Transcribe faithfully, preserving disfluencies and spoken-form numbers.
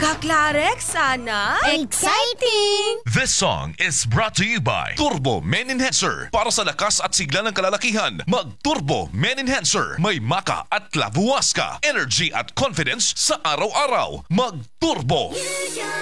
Kaklarek, sana? Exciting! This song is brought to you by Turbo Men Enhancer. Para sa lakas at sigla ng kalalakihan, mag-Turbo Men Enhancer. May maka at labuwas ka. Energy at confidence sa araw-araw. Mag-Turbo!